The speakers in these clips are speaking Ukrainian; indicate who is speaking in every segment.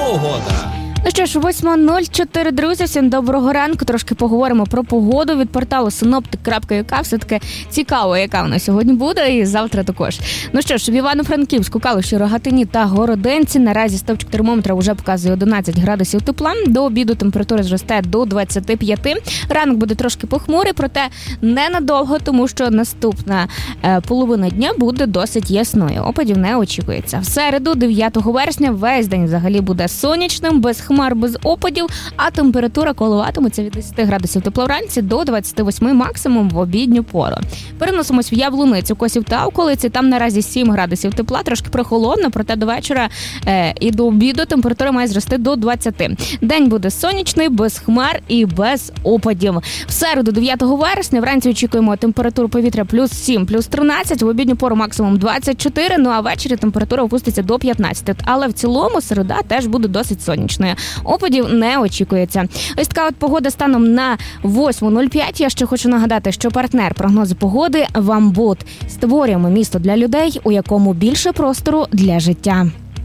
Speaker 1: погода.
Speaker 2: Ну що ж, 8:04, друзі, всім доброго ранку. Трошки поговоримо про погоду від порталу Synoptic.uk. Все-таки цікаво, яка вона сьогодні буде, і завтра також. Ну що ж, в Івано-Франківську, Калуші, Рогатині та Городенці наразі стовпчик термометра вже показує 11 градусів тепла. До обіду температура зросте до 25. Ранок буде трошки похмурий, проте ненадовго, тому що наступна половина дня буде досить ясною. Опадів не очікується. В середу, 9 вересня, весь день взагалі буде сонячним, без хмар, без опадів, а температура коливатиметься від 10 градусів тепла вранці до 28 максимум в обідню пору. Переносимось в Яблуницю, Косів та околиці. Там наразі 7 градусів тепла, трошки прохолодно, проте до вечора і до обіду температура має зрости до 20. День буде сонячний, без хмар і без опадів. В середу, 9 вересня, вранці очікуємо температуру повітря плюс 7, плюс 13, в обідню пору максимум 24, ну а ввечері температура опуститься до 15. Але в цілому середа теж буде досить сонячною. Опадів не очікується. Ось така от погода станом на 8:05. Я ще хочу нагадати, що партнер прогнозу погоди «Вамбут». Створюємо місто для людей, у якому більше простору для життя.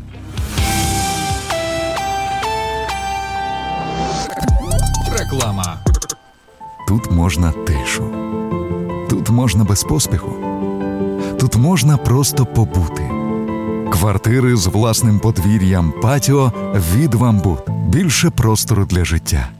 Speaker 1: Реклама.
Speaker 3: Тут можна тишу. Тут можна без поспіху. Тут можна просто побути. Квартири з власним подвір'ям, патіо від «Вамбут». Більше простору для життя.